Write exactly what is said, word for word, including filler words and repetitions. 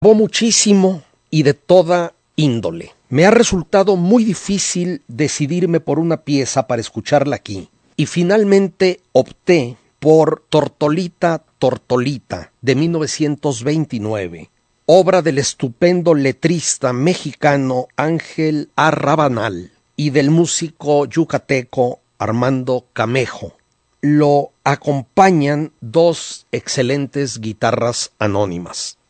muchísimo y de toda índole. Me ha resultado muy difícil decidirme por una pieza para escucharla aquí, y finalmente opté por Tortolita, Tortolita, de mil novecientos veintinueve, obra del estupendo letrista mexicano Ángel Arrabanal y del músico yucateco Armando Camejo. Lo acompañan dos excelentes guitarras anónimas.